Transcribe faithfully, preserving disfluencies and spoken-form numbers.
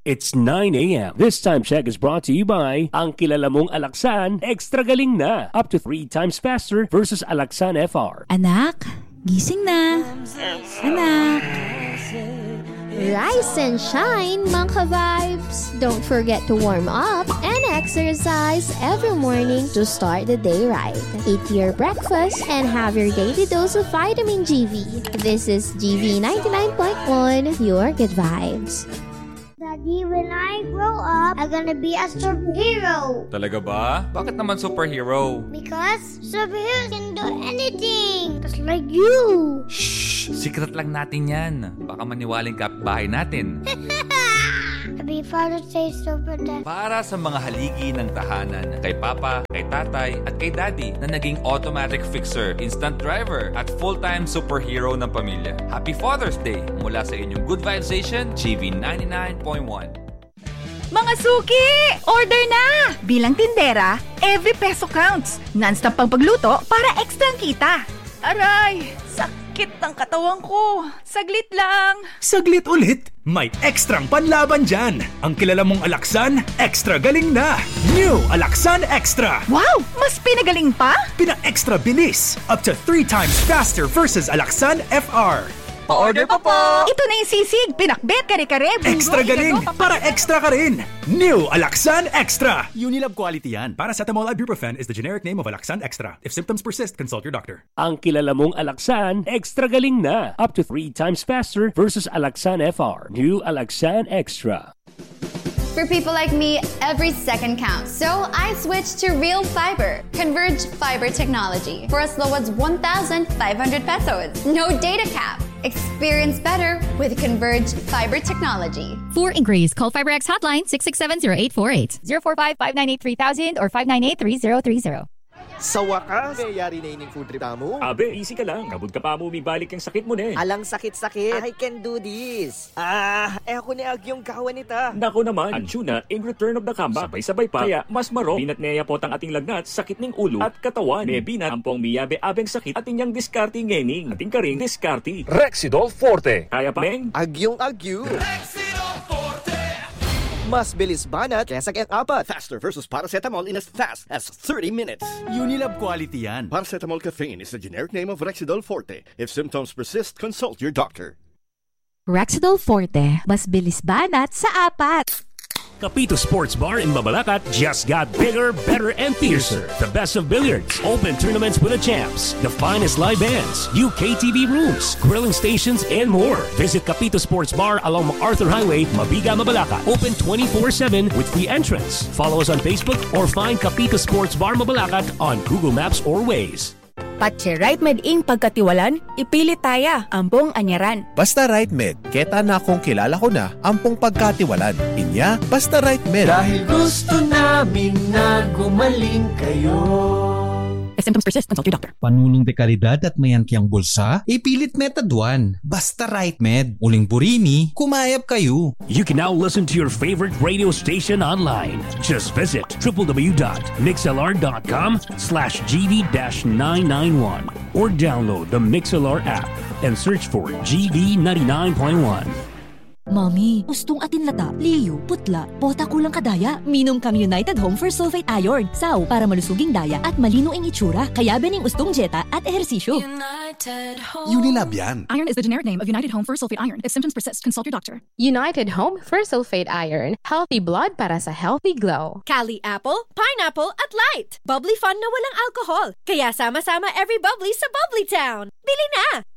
It's nine a.m. This time check is brought to you by ang kilala mong Alaxan, extra galing na. Up to three times faster versus Alaxan F R. Anak, gising na. Anak. Rise and shine, mga vibes! Don't forget to warm up and exercise every morning to start the day right. Eat your breakfast and have your daily dose of vitamin G V. This is G V ninety-nine point one, your good vibes. Daddy, when I grow up, I'm gonna be a superhero. Talaga ba? Bakit naman superhero? Because superheroes can do anything. Just like you. Shh! Secret lang natin yan. Baka maniwaling kapitbahay natin. Happy Father's Day, Super Dad. Para sa mga haligi ng tahanan, kay Papa, kay Tatay, at kay Daddy na naging automatic fixer, instant driver, at full-time superhero ng pamilya. Happy Father's Day mula sa inyong Good Vibes Station, G V ninety-nine point one. Mga suki! Order na! Bilang tindera, every peso counts. Non-stop pang pagluto para extra kita. Aray! Sakit ng katawan ko. Saglit lang. Saglit ulit? May ekstrang panlaban dyan. Ang kilala mong Alaxan, extra galing na. New Alaxan Extra. Wow! Mas pinagaling pa? Pina-extra bilis. Up to three times faster versus Alaxan F R. Pa-order pa po! Ito na yung sisig, pinakbet, kare-kare, bungo, extra galing, igado, para extra ka rin! New Alaxan Extra! Unilab quality yan. Paracetamol ibuprofen is the generic name of Alaxan Extra. If symptoms persist, consult your doctor. Ang kilala mong Alaxan, extra galing na. Up to three times faster versus Alaxan F R. New Alaxan Extra. For people like me, every second counts. So I switched to Real Fiber, Converge Fiber technology, for as low as one thousand five hundred pesos. No data cap. Experience better with Converge Fiber technology. For inquiries, call FiberX hotline six six seven zero eight four eight, zero four five, five nine eight, three thousand or five nine eight, three zero three zero. Sa wakas, mayayari na ining food trip mo. Abe, easy ka lang. Kabud ka pa mo, balik yung sakit mo na eh. Alang sakit-sakit. I can do this. Ah, eh ako ni Agyong kawan nita. Nako naman, Anjuna, in return of the comeback. Sabay-sabay pa. Kaya, mas maro. Binat neya po tang ating lagnat, sakit ning ulo at katawan. May binat, ampong miyabe-abeng sakit at inyang diskarte ngening. Ating karing diskarte. Rexidol Forte. Kaya pa, Meng? Agyong Agyo. Rexidol Forte. Mas bilis banat kesa kaya apat. Faster versus paracetamol in as fast as thirty minutes. Unilab quality yan. Paracetamol caffeine is the generic name of Rexidol Forte. If symptoms persist, consult your doctor. Rexidol Forte, mas bilis banat sa apat. Capito Sports Bar in Mabalacat just got bigger, better, and fiercer. The best of billiards, open tournaments with the champs, the finest live bands, U K T V rooms, grilling stations, and more. Visit Capito Sports Bar along MacArthur Highway, Mabiga, Mabalacat. Open twenty-four seven with free entrance. Follow us on Facebook or find Capito Sports Bar Mabalacat on Google Maps or Waze. Patche Right Med ing pagkatiwalan, ipilit taya, ampong anyaran. Basta Right Med, keta na kung kilala ko na, ampong pagkatiwalan. Inya, basta Right Med. Dahil gusto namin na gumaling kayo. If symptoms persist, consult your doctor. Panulong de kalidad at mayankyang bulsa, ipilit Metadwan. Basta Right Med. Uling burimi, kumayap kayo. You can now listen to your favorite radio station online. Just visit w w w dot mixlr dot com slash g v nine nine one or download the Mixlr app and search for G V ninety-nine point one. Mami, gustong atin lata, liyo, putla, bota kulang kadaya. Minom kang United Home for Sulfate Iron. Saw para malusuging daya at malino ang itsura. Kaya bening ustong jeta at ehersisyo. United Home. Unilab yan. Iron is the generic name of United Home for Sulfate Iron. If symptoms persist, consult your doctor. United Home for Sulfate Iron. Healthy blood para sa healthy glow. Cali Apple, Pineapple at Light. Bubbly fun na walang alcohol. Kaya sama-sama every bubbly sa Bubbly Town. Bili na!